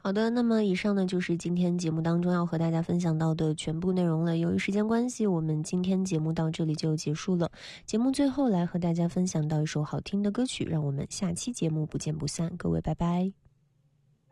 好的，那么以上呢就是今天节目当中要和大家分享到的全部内容了。由于时间关系，我们今天节目到这里就结束了。节目最后来和大家分享到一首好听的歌曲，让我们下期节目不见不散。各位拜拜。